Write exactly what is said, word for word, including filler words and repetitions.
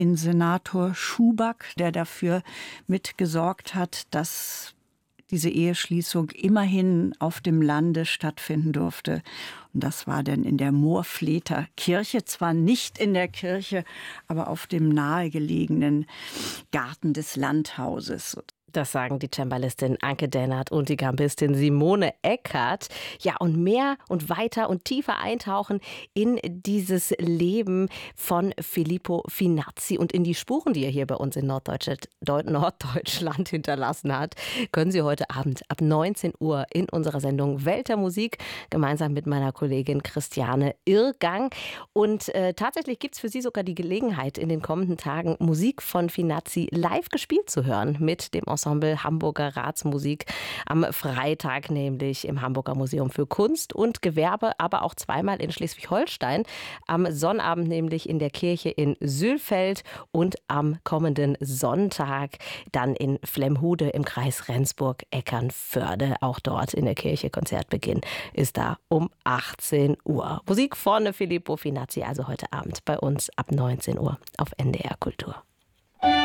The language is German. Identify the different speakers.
Speaker 1: in Senator Schuback, der dafür mitgesorgt hat, dass diese Eheschließung immerhin auf dem Lande stattfinden durfte. Und das war dann in der Moorfleter Kirche, zwar nicht in der Kirche, aber auf dem nahegelegenen Garten des Landhauses.
Speaker 2: Das sagen die Cembalistin Anke Dennert und die Gambistin Simone Eckert. Ja, und mehr und weiter und tiefer eintauchen in dieses Leben von Filippo Finazzi und in die Spuren, die er hier bei uns in Norddeutschland, Norddeutschland hinterlassen hat, können Sie heute Abend ab neunzehn Uhr in unserer Sendung Welt der Musik gemeinsam mit meiner Kollegin Christiane Irrgang. Und äh, tatsächlich gibt es für Sie sogar die Gelegenheit, in den kommenden Tagen Musik von Finazzi live gespielt zu hören mit dem Ensemble Hamburger Ratsmusik am Freitag, nämlich im Hamburger Museum für Kunst und Gewerbe, aber auch zweimal in Schleswig-Holstein. Am Sonnabend nämlich in der Kirche in Sülfeld und am kommenden Sonntag dann in Flemhude im Kreis Rendsburg-Eckernförde. Auch dort in der Kirche. Konzertbeginn ist da um achtzehn Uhr. Musik von Filippo Finazzi, also heute Abend bei uns ab neunzehn Uhr auf N D R Kultur.